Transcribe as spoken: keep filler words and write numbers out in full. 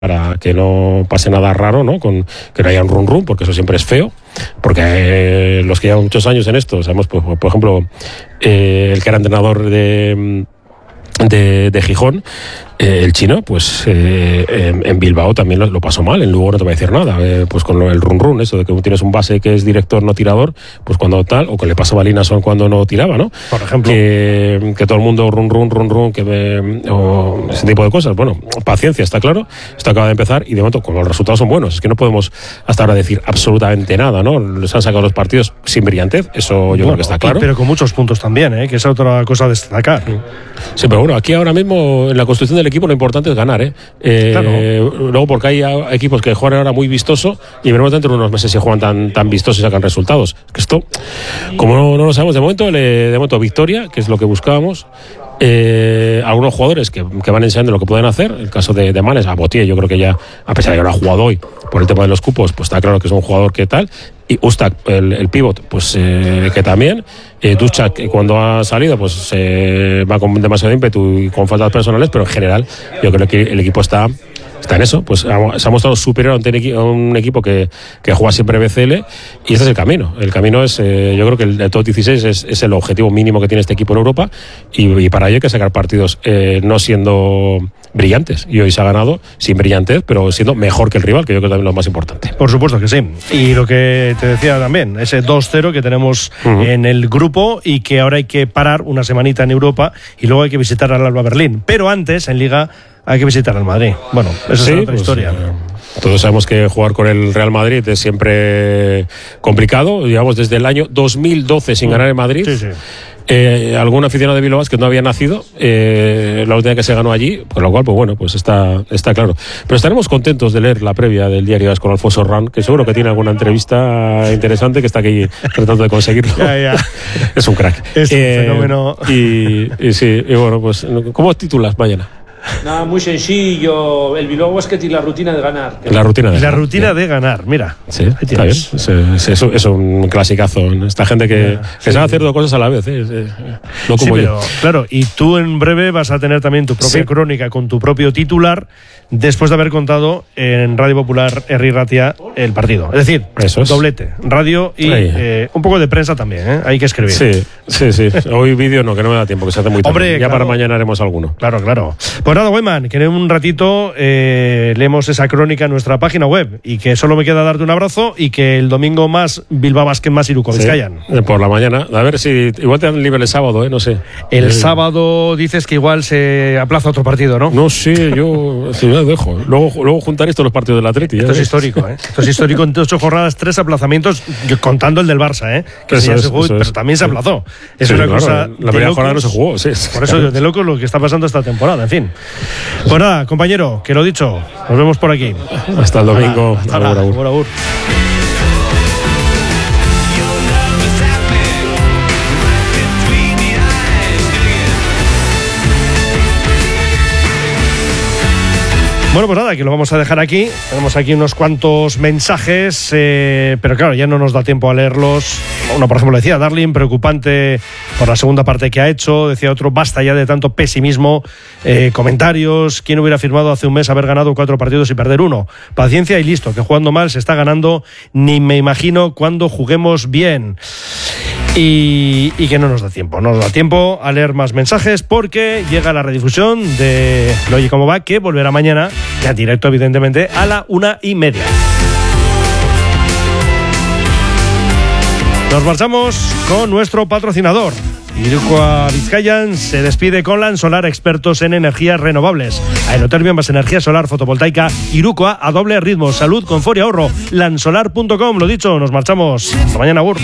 para que no pase nada raro, ¿no? Con que no haya un run run, porque eso siempre es feo, porque eh, los que llevan muchos años en esto, sabemos, pues, por ejemplo, eh, el que era entrenador de de, de Gijón, eh, el chino, pues eh, en, en Bilbao también lo, lo pasó mal, en Lugo no te va a decir nada, eh, pues con lo, el run run, eso de que tienes un base que es director, no tirador, pues cuando tal, o que le pasaba a Linason cuando no tiraba, ¿no? Por ejemplo. Que, que todo el mundo run run, run run, que me, o ese tipo de cosas. Bueno, paciencia, está claro, esto acaba de empezar y de momento, como los resultados son buenos, es que no podemos hasta ahora decir absolutamente nada, ¿no? Les han sacado los partidos sin brillantez, eso yo bueno, creo que está claro. Pero con muchos puntos también, ¿eh? Que es otra cosa a destacar. Sí, pero bueno, aquí ahora mismo en la construcción del equipo lo importante es ganar, ¿eh? eh claro. Luego porque hay equipos que juegan ahora muy vistoso y veremos dentro de unos meses si juegan tan, tan vistosos y sacan resultados. Que esto, como no, no lo sabemos de momento, le, de momento victoria, que es lo que buscábamos. Eh, algunos jugadores que, que van enseñando lo que pueden hacer. El caso de, de Manes, a Botier, yo creo que ya, a pesar de que no ha jugado hoy por el tema de los cupos, pues está claro que es un jugador que tal. Y Ustak, el, el pívot, pues eh, que también. Eh, Duchak, cuando ha salido, pues eh, va con demasiado ímpetu y con faltas personales, pero en general yo creo que el equipo está está en eso, pues ha, se ha mostrado superior a un equipo que, que juega siempre B C L y este es el camino. El camino es, eh, yo creo que el, el top dieciséis es, es el objetivo mínimo que tiene este equipo en Europa y, y para ello hay que sacar partidos eh, no siendo brillantes, y hoy se ha ganado sin brillantez, pero siendo mejor que el rival, que yo creo que también es lo más importante. Por supuesto que sí. Y lo que te decía también, ese dos cero que tenemos uh-huh. en el grupo y que ahora hay que parar una semanita en Europa y luego hay que visitar al Alba Berlín. Pero antes, en Liga, hay que visitar al Madrid. Bueno, esa sí, es otra pues, historia. Eh, todos sabemos que jugar con el Real Madrid es siempre complicado. Llevamos desde el año dos mil doce sin uh-huh. ganar en Madrid. Sí, sí. Eh, algún aficionado de Bilbao que no había nacido eh, la última que se ganó allí, por lo cual pues bueno, pues está, está claro, pero estaremos contentos de leer la previa del diario AS con Alfonso Ran, que seguro que tiene alguna entrevista interesante, que está aquí tratando de conseguirlo. Ya, ya. Es un crack, es eh, un fenómeno. y, y sí, y bueno, pues ¿cómo titulas mañana? Nada, muy sencillo. El Bilbao Basket y la rutina de ganar. La rutina de la ganar. rutina de ganar, mira. Sí, está bien. Es, es, es, es un clasicazo. Esta gente que, yeah, que sí, sabe hacer dos cosas a la vez. ¿eh? No como sí, yo. Pero, claro, y tú en breve vas a tener también tu propia sí. crónica con tu propio titular, después de haber contado en Radio Popular Herri Ratia el partido. Es decir, eso es. Doblete, radio y eh, un poco de prensa también, ¿eh? Hay que escribir. Sí, sí, sí. Hoy vídeo no, que no me da tiempo, que se hace muy tarde. Hombre, ya claro. para mañana haremos alguno. Claro, claro. Pues nada, Weyman, que en un ratito eh, leemos esa crónica en nuestra página web y que solo me queda darte un abrazo y que el domingo más Bilbao Basket más Iruko Vizcayan. Sí, por la mañana. A ver si igual te dan libre el sábado, ¿eh? No sé. El eh. sábado dices que igual se aplaza otro partido, ¿no? No sé, yo sí, ya dejo. Luego, luego juntar esto los partidos del Atleti. Esto es histórico, ¿eh? Esto es histórico en ocho jornadas, tres aplazamientos, contando el del Barça, ¿eh? Que eso sí, es, se jugó, eso pero es. también se aplazó. Es sí, una claro, cosa. La primera jornada no se jugó, sí. Por eso, de loco lo que está pasando esta temporada, en fin. Pues nada, compañero, que lo dicho, nos vemos por aquí. Hasta el domingo. Hasta ahora. Agur, agur. Bueno, pues nada, que lo vamos a dejar aquí. Tenemos aquí unos cuantos mensajes, eh, pero claro, ya no nos da tiempo a leerlos. Uno, por ejemplo, decía Darling, preocupante por la segunda parte que ha hecho. Decía otro, basta ya de tanto pesimismo. Eh, comentarios, ¿quién hubiera firmado hace un mes haber ganado cuatro partidos y perder uno? Paciencia y listo, que jugando mal se está ganando. Ni me imagino cuando juguemos bien. Y, y que no nos da tiempo, no nos da tiempo a leer más mensajes porque llega la redifusión de Lo Oye Cómo Va, que volverá mañana, ya directo evidentemente, a la una y media. Nos marchamos con nuestro patrocinador. Iruko Vizcayan se despide con Lansolar, expertos en energías renovables. Aerotermia más energía solar fotovoltaica. Iruko a doble ritmo. Salud, confort y ahorro. Lansolar punto com. Lo dicho, nos marchamos. Hasta mañana, agur.